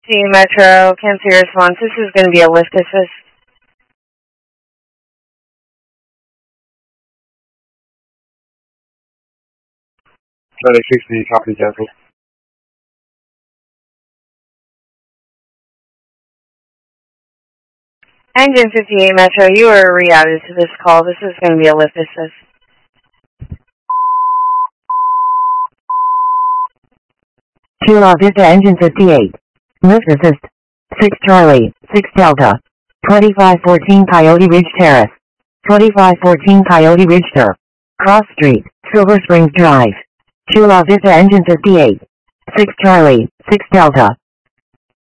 Metro, cancel your response. This is going to be a lift assist. Charlie 60, copy, cancel. Engine 58 Metro, you are rerouted to this call. This is going to be a lift assist. Chula Vista Engine 58. Lift assist. 6 Charlie, 6 Delta. 2514 Coyote Ridge Terrace. 2514 Coyote Ridge Ter. Cross Street, Silver Springs Drive. Chula Vista Engine 58. 6 Charlie, 6 Delta.